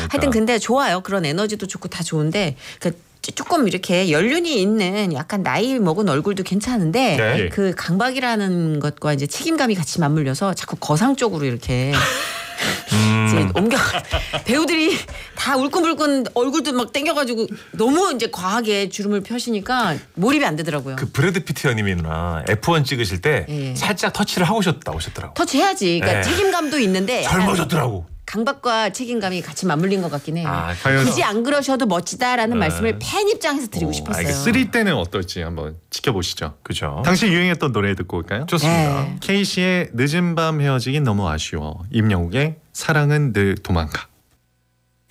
하여튼 근데 좋아요. 그런 에너지도 좋고 다 좋은데 조금 이렇게 연륜이 있는 약간 나이 먹은 얼굴도 괜찮은데 네. 그 강박이라는 것과 이제 책임감이 같이 맞물려서 자꾸 거상 쪽으로 이렇게 이제 옮겨 배우들이 다 울끈불끈 얼굴도 막 땡겨가지고 너무 이제 과하게 주름을 펴시니까 몰입이 안 되더라고요. 그 브래드 피트 형님이나 F1 찍으실 때 예. 살짝 터치를 하고 오셨더라고. 터치해야지. 그러니까 네. 책임감도 있는데 약간 젊어졌더라고. 강박과 책임감이 같이 맞물린 것 같긴 해요. 아, 굳이 안 그러셔도 멋지다라는 말씀을 팬 입장에서 드리고 싶었어요. 알겠습니다. 3 때는 어떨지 한번 지켜보시죠. 그죠. 당시 유행했던 노래 듣고 올까요? 좋습니다. 네. K씨의 늦은 밤 헤어지긴 너무 아쉬워. 임영웅의 사랑은 늘 도망가.